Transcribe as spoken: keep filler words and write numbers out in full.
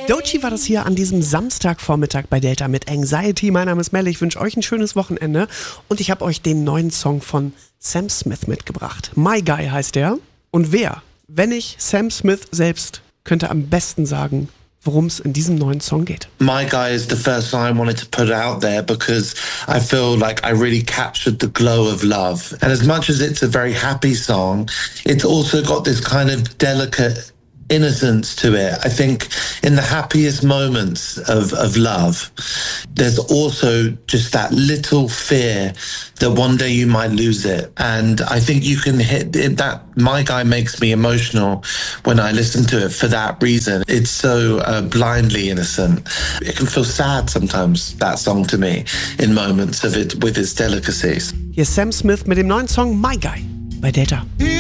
Doechii war das hier an diesem Samstagvormittag bei Delta mit Anxiety. Mein Name ist Mel, ich wünsche euch ein schönes Wochenende und ich habe euch den neuen Song von Sam Smith mitgebracht. My Guy heißt der. Und wer, wenn nicht Sam Smith selbst, könnte am besten sagen, worum es in diesem neuen Song geht. My Guy is the first song I wanted to put out there because I feel like I really captured the glow of love. And as much as it's a very happy song, it's also got this kind of delicate innocence to it. I think in the happiest moments of, of love, there's also just that little fear that one day you might lose it. And I think you can hit it, that. My Guy makes me emotional when I listen to it for that reason. It's so uh, blindly innocent. It can feel sad sometimes, that song to me, in moments of it with its delicacies. Hier ist Sam Smith mit dem neuen Song My Guy bei Delta.